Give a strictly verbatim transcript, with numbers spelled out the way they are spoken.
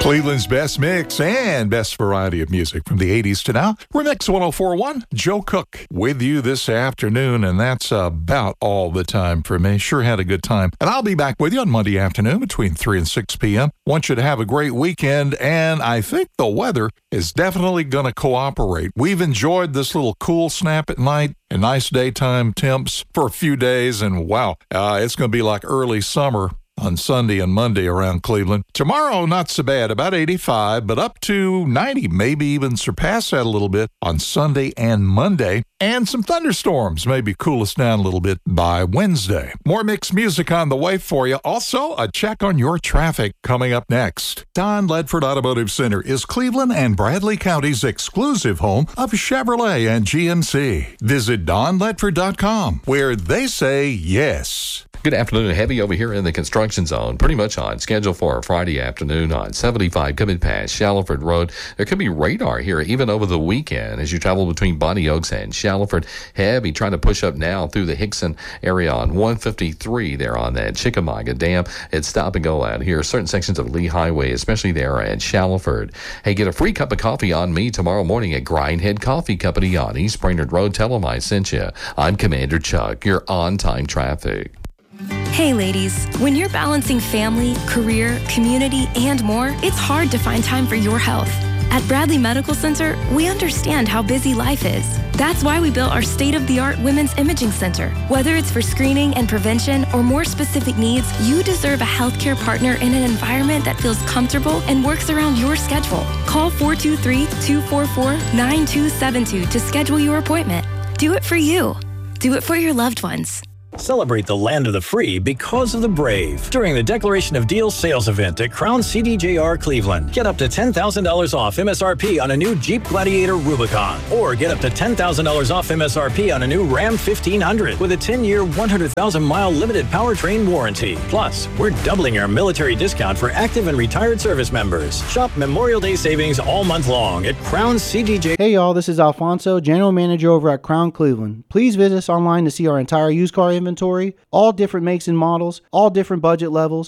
Cleveland's best mix and best variety of music from the eighties to now. Remix one oh four point one, Joe Cook with you this afternoon, and that's about all the time for me. Sure had a good time. And I'll be back with you on Monday afternoon between three and six p.m. Want you to have a great weekend, and I think the weather is definitely going to cooperate. We've enjoyed this little cool snap at night and nice daytime temps for a few days, and wow, uh, it's going to be like early summer on Sunday and Monday around Cleveland. Tomorrow, not so bad, about eighty-five, but up to ninety, maybe even surpass that a little bit on Sunday and Monday. And some thunderstorms maybe cool us down a little bit by Wednesday. More mixed music on the way for you. Also, a check on your traffic coming up next. Don Ledford Automotive Center is Cleveland and Bradley County's exclusive home of Chevrolet and G M C. Visit don ledford dot com, where they say yes. Good afternoon. Heavy over here in the construction zone. Pretty much on schedule for a Friday afternoon on seventy-five coming past Shallowford Road. There could be radar here even over the weekend as you travel between Bonnie Oaks and Shallowford. Heavy trying to push up now through the Hickson area on one fifty-three there on that Chickamauga Dam. It's stop and go out here. Certain sections of Lee Highway, especially there at Shallowford. Hey, get a free cup of coffee on me tomorrow morning at Grindhead Coffee Company on East Brainerd Road. Tell them I sent you. I'm Commander Chuck. You're on time traffic. Hey ladies, when you're balancing family, career, community, and more, it's hard to find time for your health. At Bradley Medical Center, we understand how busy life is. That's why we built our state-of-the-art Women's Imaging Center. Whether it's for screening and prevention or more specific needs, you deserve a healthcare partner in an environment that feels comfortable and works around your schedule. Call four two three, two four four, nine two seven two to schedule your appointment. Do it for you. Do it for your loved ones. Celebrate the land of the free because of the brave during the Declaration of Deals sales event at Crown C D J R Cleveland. Get up to ten thousand dollars off M S R P on a new Jeep Gladiator Rubicon, or get up to ten thousand dollars off M S R P on a new Ram fifteen hundred with a ten-year, one hundred thousand mile limited powertrain warranty. Plus, we're doubling our military discount for active and retired service members. Shop Memorial Day savings all month long at Crown C D J. Hey y'all, this is Alfonso, General Manager over at Crown Cleveland. Please visit us online to see our entire used car inventory, all different makes and models, all different budget levels,